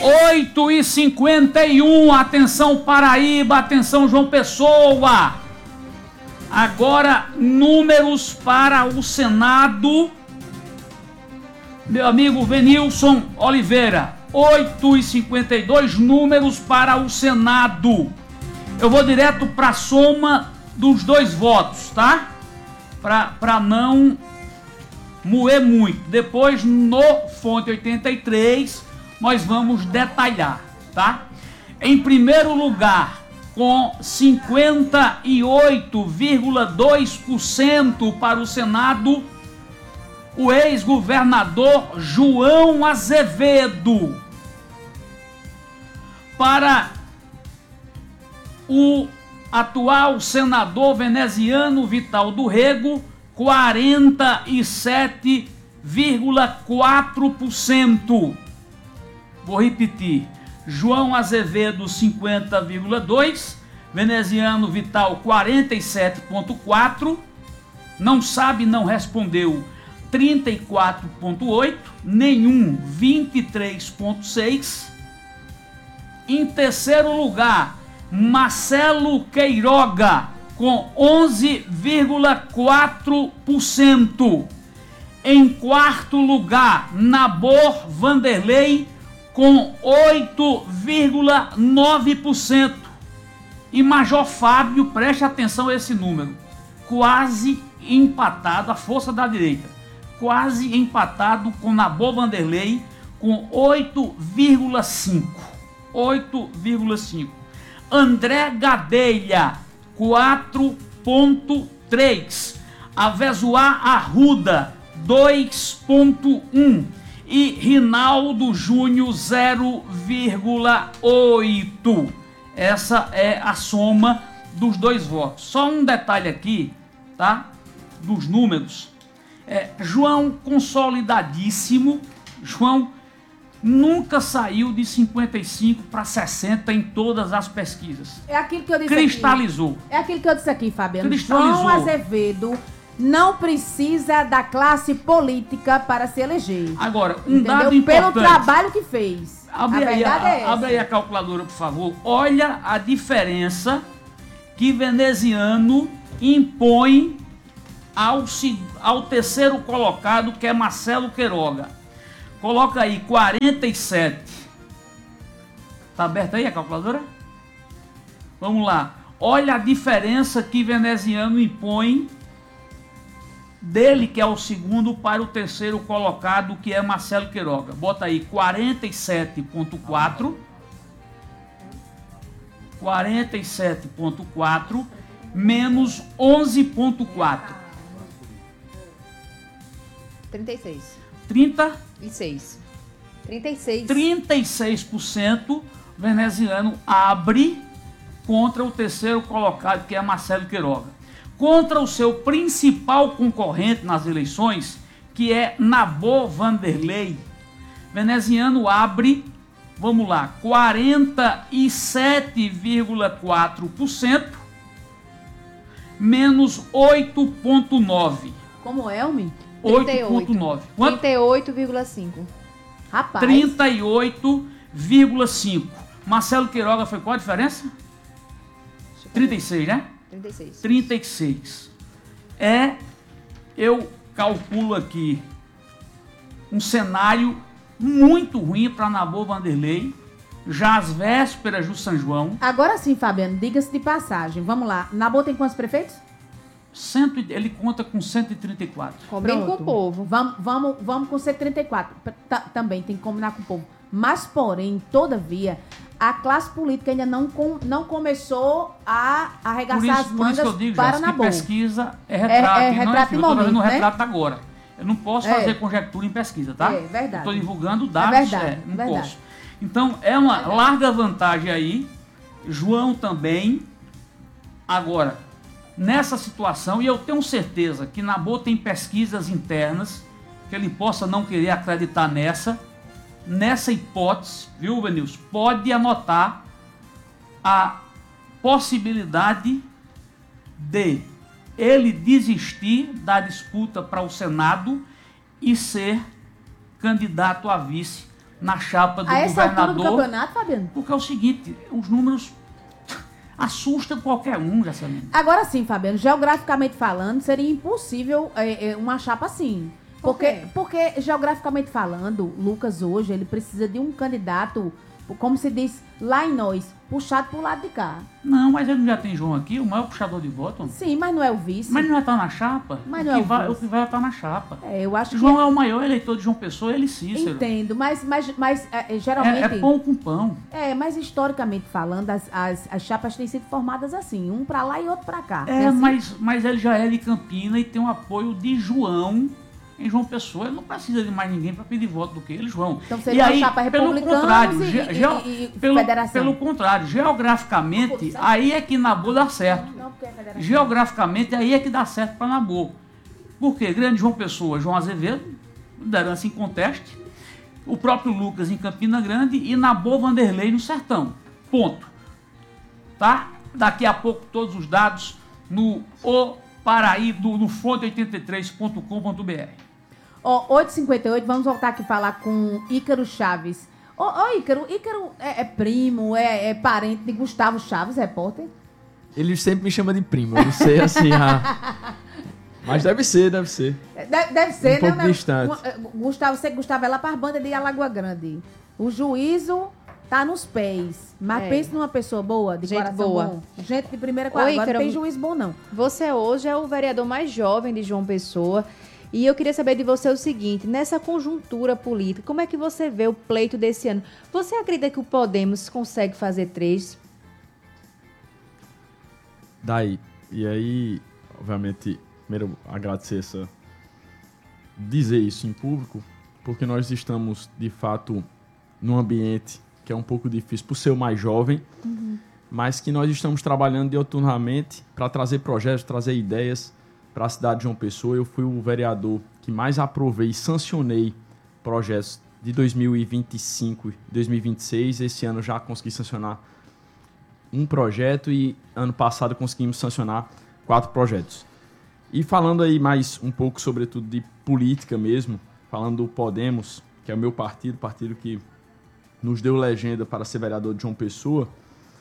8h51, atenção Paraíba, atenção João Pessoa. Agora, números para o Senado. Meu amigo Venilson Oliveira, 8h52, números para o Senado. Eu vou direto para a soma dos dois votos, tá? Para não moer muito. Depois, no Fonte 83, nós vamos detalhar, tá? Em primeiro lugar, com 58,2% para o Senado, o ex-governador João Azevedo. Para o atual senador veneziano Vital do Rego, 47,4%. Vou repetir. João Azevedo, 50,2%. Veneziano Vital, 47,4%. Não sabe, não respondeu, 34,8%. Nenhum, 23,6%. Em terceiro lugar, Marcelo Queiroga, com 11,4%. Em quarto lugar, Nabor Vanderlei, com 8,9%. E Major Fábio, preste atenção a esse número, quase empatado, a força da direita, quase empatado com Nabor Vanderlei, com 8,5%. André Gadelha, 4,3%. Avezoar Arruda, 2,1%. E Rinaldo Júnior, 0,8%. Essa é a soma dos dois votos. Só um detalhe aqui, tá? Dos números. João consolidadíssimo. João nunca saiu de 55 para 60 em todas as pesquisas. É aquilo que eu disse Cristalizou. aqui. É aquilo que eu disse aqui, Fabiano. Cristalizou. João Azevedo não precisa da classe política para se eleger. Agora, dado importante. Pelo trabalho que fez. Abre aí a calculadora, por favor. Olha a diferença que veneziano impõe ao terceiro colocado, que é Marcelo Queiroga. Coloca aí 47. Tá aberta aí a calculadora? Vamos lá. Olha a diferença que veneziano impõe dele, que é o segundo, para o terceiro colocado, que é Marcelo Queiroga. Bota aí 47,4. 47,4 menos 11,4. 36. 36. 36% veneziano abre contra o terceiro colocado, que é Marcelo Queiroga. Contra o seu principal concorrente nas eleições, que é Nabor Vanderlei, veneziano abre, vamos lá, 47,4% menos 8,9%. Como é, Almi? 8,9%. 38,5%. Rapaz. 38,5%. Marcelo Queiroga foi qual a diferença? 36, né? 36. Eu calculo aqui um cenário muito ruim para Nabor Vanderlei, já às vésperas do São João. Agora sim, Fabiano, diga-se de passagem. Vamos lá. Nabor tem quantos prefeitos? Ele conta com 134. Combina com o povo. Vamos com 134. Também tem que combinar com o povo. Mas, porém, todavia, a classe política ainda não começou a arregaçar as mangas para Nabor. Que pesquisa é retrato. É retrato eu estou fazendo né? retrato agora. Eu não posso fazer conjectura em pesquisa, tá? É verdade. Estou divulgando dados, não posso. Então, é uma larga vantagem aí. João também. Agora, nessa situação, e eu tenho certeza que Nabor tem pesquisas internas, que ele possa não querer acreditar nessa hipótese, viu, Venilson? Pode anotar a possibilidade de ele desistir da disputa para o Senado e ser candidato a vice na chapa do a essa altura governador. do campeonato, Fabiano? Porque é o seguinte, os números assustam qualquer um, Jessamine. Agora sim, Fabiano, geograficamente falando, seria impossível uma chapa assim. Porque, geograficamente falando, Lucas hoje, ele precisa de um candidato, como se diz lá em nós, puxado pro lado de cá. Não, mas ele já tem João aqui, o maior puxador de voto. Sim, mas não é o vice. Mas não vai estar na chapa? Mas não é o que vai estar na chapa. Eu acho que João é o maior eleitor de João Pessoa, ele Cícero. Entendo, mas geralmente... É pão com pão. Mas historicamente falando, as chapas têm sido formadas assim, um pra lá e outro pra cá. Assim? Mas ele já é de Campina e tem o apoio de João em João Pessoa. Ele não precisa de mais ninguém para pedir voto do que ele, João. Então seria uma chapa republicana e federação. Pelo contrário, geograficamente, aí é que Nabu dá certo. Não, porque é federação. Geograficamente, aí é que dá certo para Nabu. Por quê? Grande João Pessoa, João Azevedo, liderança em conteste, o próprio Lucas em Campina Grande e Nabu Vanderlei no Sertão. Ponto. Tá? Daqui a pouco todos os dados no Paraíba, no fonte83.com.br. 8h58, vamos voltar aqui falar com Ícaro Chaves. Ícaro é primo, é parente de Gustavo Chaves, repórter? Ele sempre me chama de primo, eu não sei assim, mas deve ser. Deve ser, um pouco distante. Gustavo é lá para as bandas de Alagoa Grande. O juízo tá nos pés, mas pense numa pessoa boa, de gente coração boa. Bom. Gente de primeira qualidade, agora não tem juiz bom não. Você hoje é o vereador mais jovem de João Pessoa. E eu queria saber de você o seguinte, nessa conjuntura política, como é que você vê o pleito desse ano? Você acredita que o Podemos consegue fazer 3? Daí, e aí, obviamente, primeiro agradecer dizer isso em público, porque nós estamos, de fato, num ambiente que é um pouco difícil por ser o mais jovem, mas que nós estamos trabalhando diuturnamente para trazer projetos, trazer ideias para a cidade de João Pessoa. Eu fui o vereador que mais aprovei e sancionei projetos de 2025 e 2026. Esse ano já consegui sancionar um projeto e ano passado conseguimos sancionar 4 projetos. E falando aí mais um pouco, sobretudo, de política mesmo, falando do Podemos, que é o meu partido que nos deu legenda para ser vereador de João Pessoa,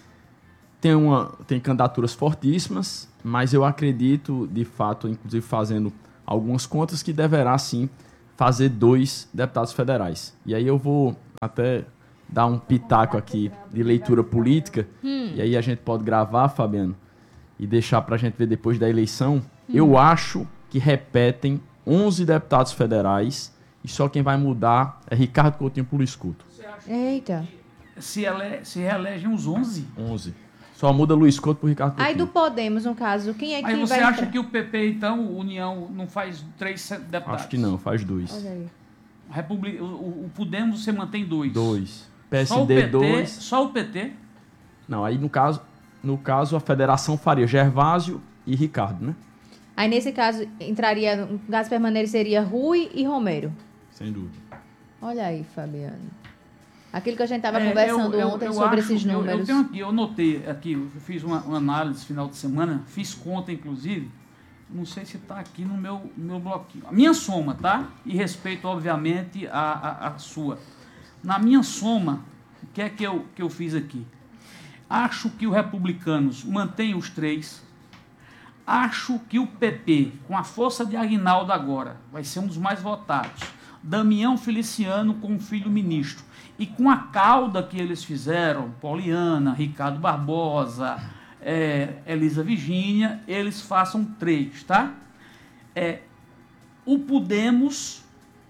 tem candidaturas fortíssimas, mas eu acredito, de fato, inclusive fazendo algumas contas, que deverá sim fazer 2 deputados federais. E aí eu vou até dar um pitaco aqui de leitura política, e aí a gente pode gravar, Fabiano, e deixar para a gente ver depois da eleição. Eu acho que repetem 11 deputados federais e só quem vai mudar é Ricardo Coutinho por Luiz Couto. Eita. Se reelegem os 11? 11. Só muda Luiz Couto por Ricardo Coutinho. Aí do Podemos, no caso, quem é que vai... Mas você acha que o PP, então, o União, não faz 3 deputados? Acho que não, faz 2. Olha aí. O Podemos você mantém 2. 2. PSD 2. Só o PT? Não, aí no caso a federação faria Gervásio e Ricardo, né? Aí nesse caso entraria, no caso permaneceria Rui e Romero. Sem dúvida. Olha aí, Fabiano. Aquilo que a gente estava conversando ontem sobre esses números. Eu notei aqui, eu fiz uma análise final de semana, fiz conta inclusive, não sei se está aqui no meu bloquinho. A minha soma, tá? E respeito, obviamente, a sua. Na minha soma, o que é que eu fiz aqui? Acho que os republicanos mantêm os 3. Acho que o PP, com a força de Aguinaldo agora, vai ser um dos mais votados. Damião Feliciano com o filho ministro. E com a cauda que eles fizeram, Poliana, Ricardo Barbosa, Elisa Virgínia, eles façam 3, tá? O Podemos,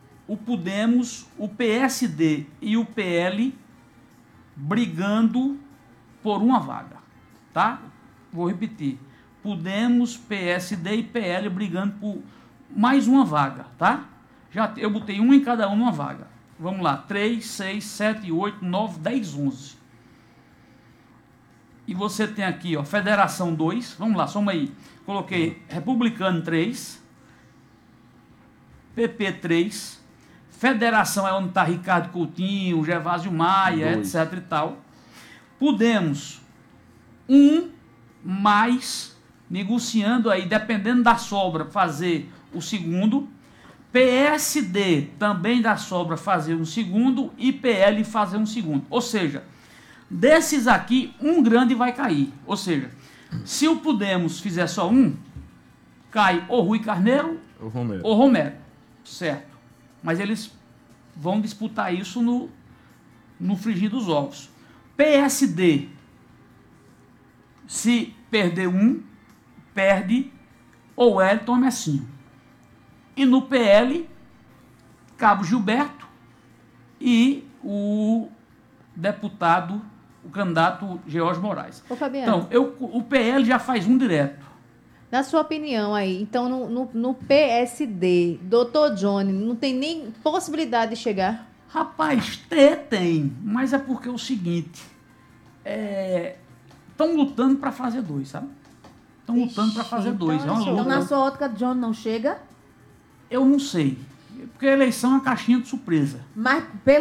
o PSD e o PL brigando por uma vaga, tá? Vou repetir. Podemos, PSD e PL brigando por mais uma vaga, tá? Eu botei um em cada uma vaga. Vamos lá, 3, 6, 7, 8, 9, 10, 11. E você tem aqui, ó, Federação 2, vamos lá, soma aí. Coloquei Republicano 3, PP 3, Federação é onde está Ricardo Coutinho, Gervásio Maia, 2. Etc e tal. Podemos 1 mais, negociando aí, dependendo da sobra, fazer o segundo. PSD também dá sobra fazer um segundo e PL fazer um segundo. Ou seja, desses aqui, um grande vai cair. Ou seja, se o Podemos fizer só um, cai ou Rui Carneiro ou Romero. Certo. Mas eles vão disputar isso no frigir dos ovos. PSD, se perder um, perde ou Wellington ou Messinho. E no PL, Cabo Gilberto e o deputado, o candidato George Moraes. Ô, Fabiano. Então, o PL já faz um direto. Na sua opinião aí, então no PSD, doutor Johnny, não tem nem possibilidade de chegar? Rapaz, tem, mas é porque é o seguinte, estão lutando para fazer dois, sabe? Estão lutando para fazer dois. Então, É uma luta. Então, na sua ótica, John não chega? Eu não sei, porque a eleição é uma caixinha de surpresa. Mas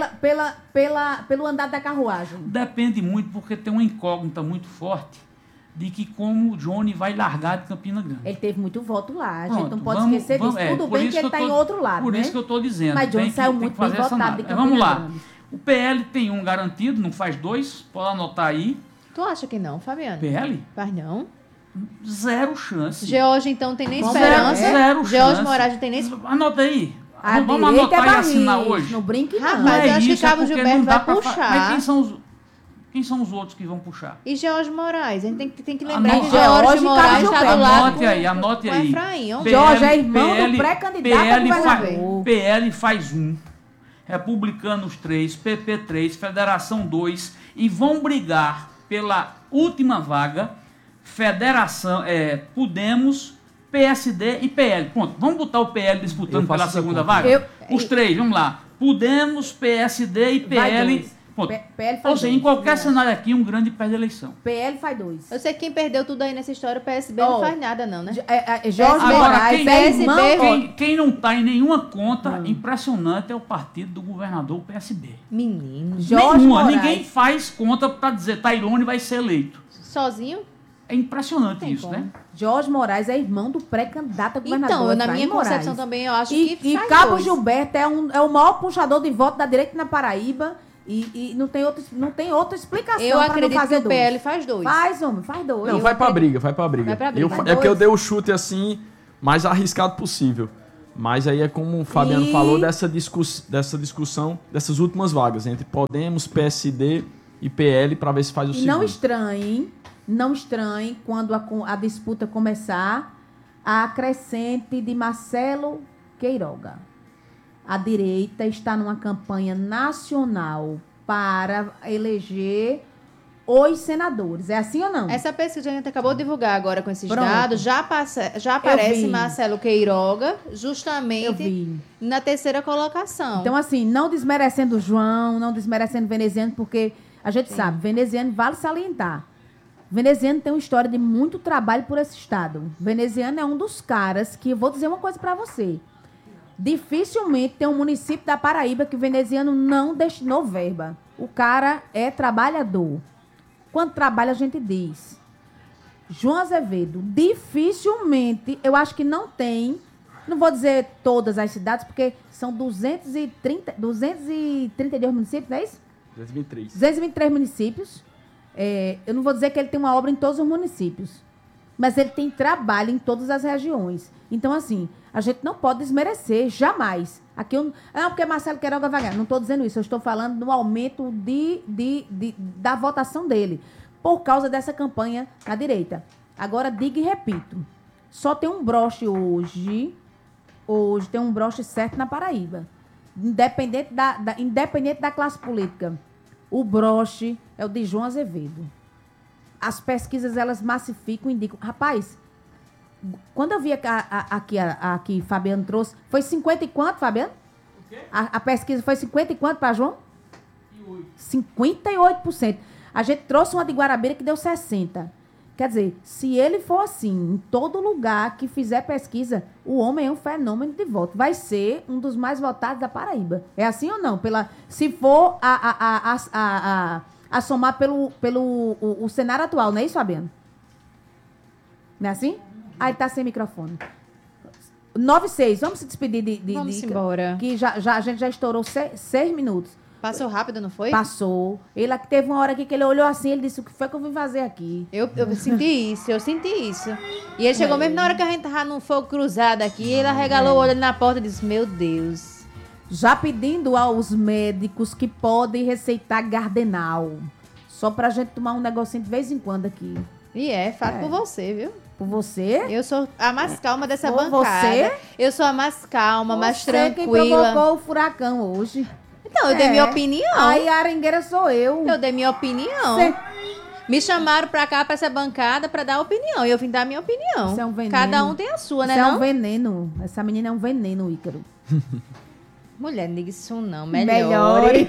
pelo andar da carruagem. Depende muito, porque tem uma incógnita muito forte de que como o Johnny vai largar de Campina Grande. Ele teve muito voto lá, a gente Pronto, não pode esquecer disso. Tudo por bem isso que ele está em outro lado, Por né? isso que eu estou dizendo. Mas Johnny saiu muito bem votado de Campina Vamos lá. Grande. O PL tem um garantido, não faz dois, pode anotar aí. Tu acha que não, Fabiano? PL? Faz não. Zero chance. George, então, não tem nem Vamos esperança. Zero George chance. Moraes não tem nem esperança. Anota aí. A Vamos direita anotar é e assinar barris, hoje. Não brinque, não. Rapaz, Não é eu acho que isso, Cabo porque Gilberto não dá vai pra puxar. Mas quem são os outros que vão puxar? E George Moraes? A gente tem que lembrar que Anota- George Moraes Cabo está do Gilberto. lado Anote com aí. Efraim. Ó. George é irmão do pré-candidato a governador. PL faz um. Republicanos 3, PP 3, Federação 2 e vão brigar pela última vaga, Federação, Podemos, PSD e PL. Pronto, vamos botar o PL disputando pela segunda vaga? Os três, vamos lá. Podemos, PSD e PL. Pronto. PL faz Ou seja, em dois. qualquer cenário aqui, um grande perde a eleição. PL faz 2. Eu sei que quem perdeu tudo aí nessa história, o PSB não faz nada não, né? Jorge Agora, Moraes é irmão... quem não está em nenhuma conta impressionante é o partido do governador, o PSB. Menino. Jorge Nenhuma. Moraes. Ninguém faz conta para dizer Tairone vai ser eleito. Sozinho? É impressionante Tem isso, como. né? Jorge Moraes é irmão do pré-candidato a governador. Então, na Efraim minha concepção Moraes. também, eu acho E que faz Cabo dois. Gilberto é o maior puxador de voto da direita na Paraíba e não tem outra explicação Eu para não acredito fazer que o dois. PL faz dois. Faz, homem, faz dois. Não, vai pra briga, vai pra briga. Vai pra briga. É porque eu dei o chute assim, mais arriscado possível. Mas aí é como o Fabiano falou dessa discussão, dessas últimas vagas, entre Podemos, PSD e PL, para ver se faz o E segundo. não estranhem quando a disputa começar a crescente de Marcelo Queiroga. A direita está numa campanha nacional para eleger os senadores. É assim ou não? Essa pesquisa que a gente acabou de divulgar agora com esses Pronto. dados, já aparece vi. Marcelo Queiroga, Eu justamente vi. na terceira colocação. Então, assim, não desmerecendo o João, não desmerecendo o veneziano, porque a gente sabe, veneziano vale salientar. Veneziano tem uma história de muito trabalho por esse estado. Veneziano é um dos caras que, eu vou dizer uma coisa para você, dificilmente tem um município da Paraíba que o veneziano não destinou verba. O cara é trabalhador. Quando trabalha, a gente diz. João Azevedo, dificilmente, eu acho que não tem, não vou dizer todas as cidades, porque são 232 municípios, não é isso? 2003. 223 municípios. Eu não vou dizer que ele tem uma obra em todos os municípios, mas ele tem trabalho em todas as regiões. Então, assim, a gente não pode desmerecer, jamais. Aqui não, porque Marcelo Queiroga vai ganhar. Não estou dizendo isso, eu estou falando do aumento da votação dele, por causa dessa campanha na direita. Agora, digo e repito, só tem um broche hoje tem um broche certo na Paraíba. Independente da classe política. O broche é o de João Azevedo. As pesquisas, elas massificam, indicam. Rapaz, quando eu vi aqui Fabiano trouxe, foi 50 e quanto, Fabiano? O quê? A pesquisa foi 50 e quanto para João? 58%. A gente trouxe uma de Guarabira que deu 60%. Quer dizer, se ele for assim, em todo lugar que fizer pesquisa, o homem é um fenômeno de voto. Vai ser um dos mais votados da Paraíba. É assim ou não? Se for a somar pelo cenário atual, não é isso, Fabiano? Não é assim? Ah, ele está sem microfone. 9:06. Vamos se despedir de Vamos embora. Que a gente já estourou 6 minutos. Passou rápido, não foi? Passou. Ele teve uma hora aqui que ele olhou assim, ele disse, o que foi que eu vim fazer aqui? Eu senti isso. E ele chegou mesmo na hora que a gente tava num fogo cruzado aqui, ele arregalou o olho ali na porta e disse, meu Deus. Já pedindo aos médicos que podem receitar Gardenal. Só pra gente tomar um negocinho de vez em quando aqui. E fato por você, viu? Por você? Eu sou a mais calma dessa Por bancada. você? Eu sou a mais calma, mais Você quem tranquila. provocou o furacão hoje. Então, eu dei minha opinião. Aí a arengueira sou eu. Eu dei minha opinião. Cê- Me chamaram pra cá, pra essa bancada, pra dar opinião. E eu vim dar a minha opinião. Isso é um veneno. Cada um tem a sua, né? Isso é um Não? veneno. Essa menina é um veneno, Ícaro. Mulher, não diga isso não. Melhore.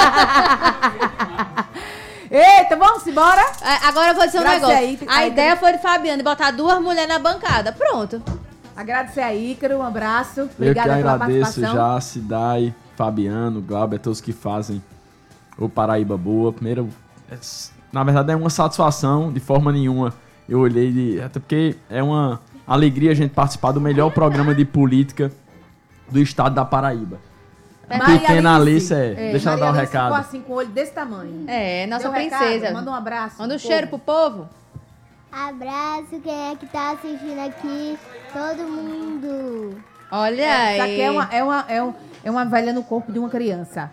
Eita, vamos embora? Agora eu vou dizer um Graças negócio. aí, A ideia foi de Fabiano, de botar 2 mulheres na bancada. Pronto. Agradecer a Ícaro, um abraço. Eu que Obrigada pela agradeço participação. já, Cidai, Fabiano, Glauber, todos que fazem o Paraíba Boa. Primeiro, na verdade é uma satisfação, de forma nenhuma. Eu olhei, até porque é uma alegria a gente participar do melhor programa de política do estado da Paraíba. Pequena Alice, deixa ela dar o recado. Ficou assim com o olho desse tamanho. Nossa Deu princesa. recado, manda um abraço. Manda um pro cheiro povo. pro povo. Abraço, quem é que tá assistindo aqui? Todo mundo. Olha Isso aí. aqui é uma velha no corpo de uma criança.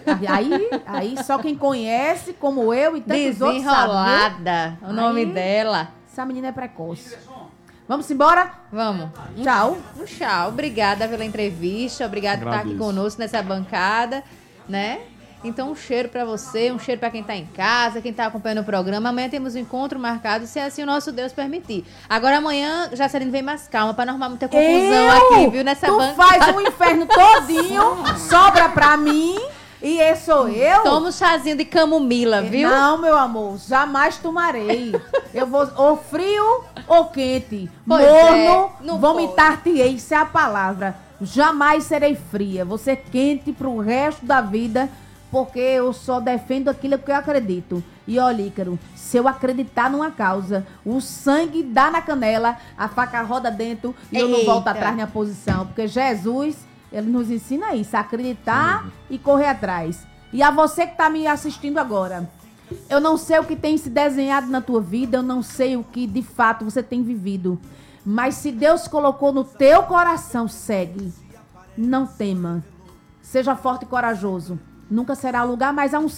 Aí só quem conhece, como eu e tantos outros, sabe, Desenrolada. O nome Aí- dela. viu? Essa menina é precoce. Vamos embora? Vamos. Tchau. Um tchau. Obrigada pela entrevista. Obrigada por estar aqui Agradeço. conosco nessa bancada, né? Então, um cheiro pra você, um cheiro pra quem tá em casa, quem tá acompanhando o programa. Amanhã temos um encontro marcado, se assim o nosso Deus permitir. Agora, amanhã, Jacelino vem mais calma, pra não arrumar muita confusão aqui, viu? Nessa Tu bancada. faz um inferno todinho, sobra pra mim, e esse sou eu? Toma um chazinho de camomila, viu? Não, meu amor, jamais tomarei. Eu vou ou frio ou quente. Pois Morno, não vomitar-te-ei, isso é a palavra. Jamais serei fria. Vou ser quente pro resto da vida, porque eu só defendo aquilo que eu acredito. E olha, Ícaro, se eu acreditar numa causa, o sangue dá na canela, a faca roda dentro e eu não Eita. volto atrás na posição. Porque Jesus, ele nos ensina isso, a acreditar e correr atrás. E a você que tá me assistindo agora, eu não sei o que tem se desenhado na tua vida, eu não sei o que de fato você tem vivido. Mas se Deus colocou no teu coração, segue. Não tema. Seja forte e corajoso. Nunca será lugar, mas há um